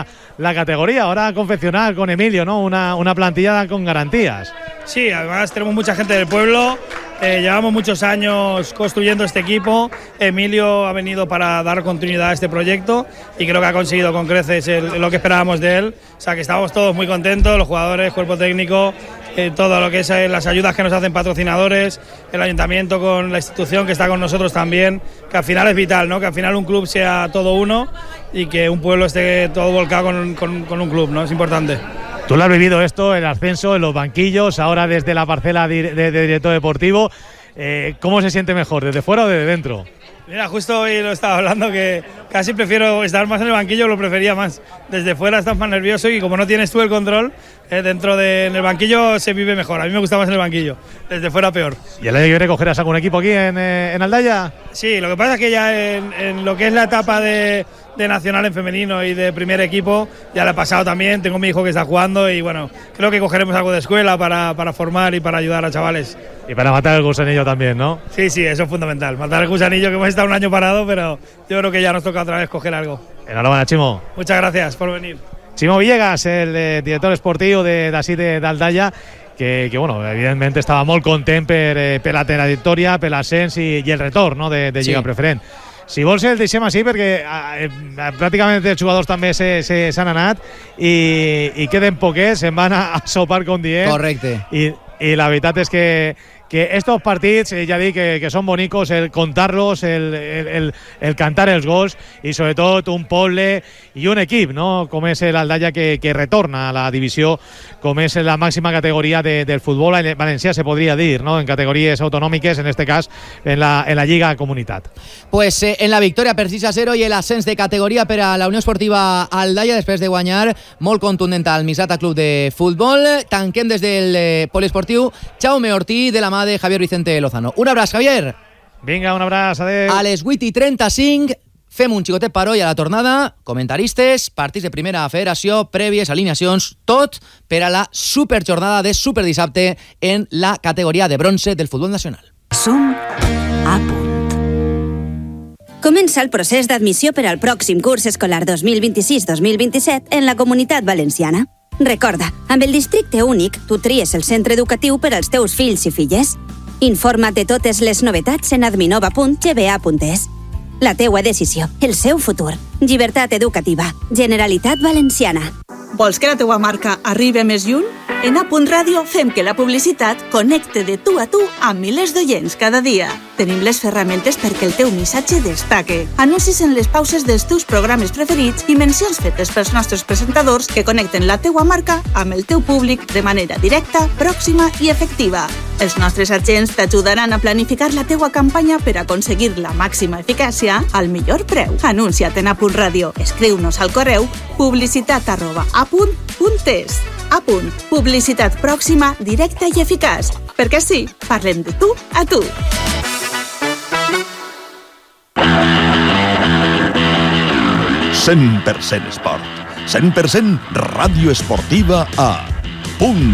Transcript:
la categoría. Ahora confeccionar con Emilio, ¿no? Una plantilla con garantías. Sí, además tenemos mucha gente del pueblo. Llevamos muchos años construyendo este equipo. Emilio ha venido para dar continuidad a este proyecto y creo que ha conseguido con creces lo que esperábamos de él. O sea que estamos todos muy contentos, los jugadores, cuerpo técnico, todo lo que es las ayudas que nos hacen patrocinadores, el ayuntamiento con la institución que está con nosotros también, que al final es vital, ¿no? Que al final un club sea todo uno y que un pueblo esté todo volcado con un club, ¿no? Es importante. Tú lo has vivido esto, el ascenso, en los banquillos, ahora desde la parcela de director deportivo. ¿Cómo se siente mejor, desde fuera o desde dentro? Mira, justo hoy lo estaba hablando, que casi prefiero estar más en el banquillo, lo prefería más. Desde fuera estás más nervioso y como no tienes tú el control, en el banquillo se vive mejor. A mí me gusta más en el banquillo, desde fuera peor. ¿Y el año que viene cogerás algún equipo aquí en Aldaya? Sí, lo que pasa es que ya en lo que es la etapa de nacional en femenino y de primer equipo, ya lo he pasado también, tengo mi hijo que está jugando y bueno, creo que cogeremos algo de escuela para formar y para ayudar a chavales. Y para matar el gusanillo también, ¿no? Sí, eso es fundamental, matar el gusanillo, que hemos estado un año parado, pero yo creo que ya nos toca otra vez coger algo. Enhorabuena, Chimo. Muchas gracias por venir. Chimo Villegas, el director esportivo de Aldaya, que bueno, evidentemente estava molt content per la trajectòria, per l'ascens i el retorn, no, de Lliga Preferent. Si vols el deixem així perquè pràcticament els jugadors també s'han anat i queden poquets, se'n van a sopar com diem. Correcte. I la veritat és que estos partits, ja dic que són bonicos, el contar-los, el cantar els gols i sobretot un poble i un equip, no? Com és l'Aldaya que retorna a la divisió, com és la màxima categoria del futbol valencià, se podria dir, no? En categories autonòmiques, en este cas en la Lliga Comunitat. Pues en la victòria per 6-0 i l'ascens de categoria per a la Unió Esportiva Aldaya després de guanyar molt contundent al Misrata Club de Futbol. Tanquem des del poliesportiu Jaume Ortí de la mà de Javier Vicente Lozano. Un abraç, Javier. Vinga, un abraç, adeu. A les 8:35 fem un xicotet paroi a la tornada, comentaristes, partits de primera federació, prèvies, alineacions, tot per a la superjornada de superdissabte en la categoria de bronze del futbol nacional. Som a punt. Comença el procés d'admissió per al pròxim curs escolar 2026-2027 en la Comunitat Valenciana. Recorda, amb el districte únic, tu tries el centre educatiu per als teus fills i filles. Informa't de totes les novetats en adminova.gba.es. La teua decisió, el seu futur. Llibertat educativa. Generalitat Valenciana. Vols que la teua marca arribi més lluny? En A.Ràdio fem que la publicitat connecte de tu a tu amb milers d'oients cada dia. Tenim les ferramentes perquè el teu missatge destaque. Anuncis en les pauses dels teus programes preferits i mencions fetes pels nostres presentadors que connecten la teua marca amb el teu públic de manera directa, pròxima i efectiva. Els nostres agents t'ajudaran a planificar la teua campanya per aconseguir la màxima eficàcia al millor preu. Anuncia't en A.Ràdio. Escriu-nos al correu publicitat@a.es. A.punt. Publicitat pròxima, directa i eficaç. Perquè sí, parlem de tu a tu. «100% esport». 100% ràdio esportiva a